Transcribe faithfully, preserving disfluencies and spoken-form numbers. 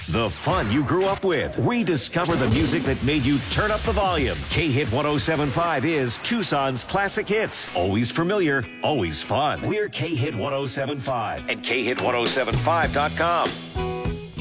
The fun you grew up with. Rediscover the music that made you turn up the volume. K-Hit one oh seven point five is Tucson's classic hits. Always familiar, always fun. We're K-Hit one oh seven point five and K Hit one oh seven point five dot com.